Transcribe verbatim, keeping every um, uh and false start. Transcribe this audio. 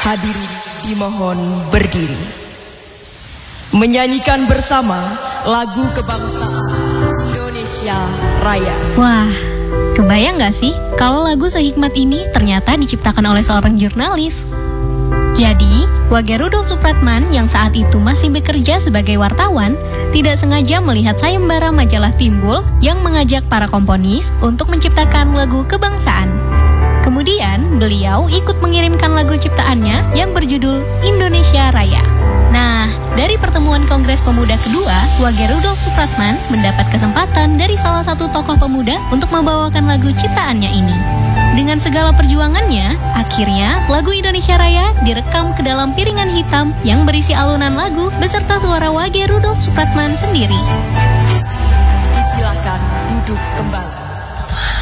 Hadirin dimohon berdiri. Menyanyikan bersama lagu kebangsaan Indonesia Raya. Wah, kebayang gak sih kalau lagu sehikmat ini ternyata diciptakan oleh seorang jurnalis? Jadi, Wage Rudolf Supratman yang saat itu masih bekerja sebagai wartawan tidak sengaja melihat sayembara majalah Timbul yang mengajak para komponis untuk menciptakan lagu kebangsaan. Kemudian, beliau ikut mengirimkan lagu ciptaannya yang berjudul Indonesia Raya. Nah, dari pertemuan Kongres Pemuda kedua, Wage Rudolf Supratman mendapat kesempatan dari salah satu tokoh pemuda untuk membawakan lagu ciptaannya ini. Dengan segala perjuangannya, akhirnya lagu Indonesia Raya direkam ke dalam piringan hitam yang berisi alunan lagu beserta suara Wage Rudolf Supratman sendiri. Disilakan duduk kembali.